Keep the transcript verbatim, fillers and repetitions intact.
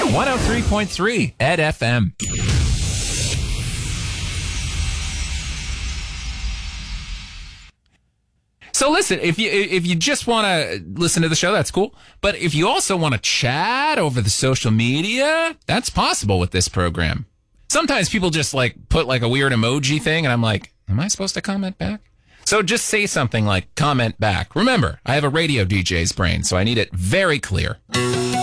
one oh three point three Ed F M. So listen, if you if you just want to listen to the show, that's cool. But if you also want to chat over the social media, that's possible with this program. Sometimes people just like put like a weird emoji thing, and I'm like, am I supposed to comment back? So just say something like comment back. Remember, I have a radio D J's brain, so I need it very clear.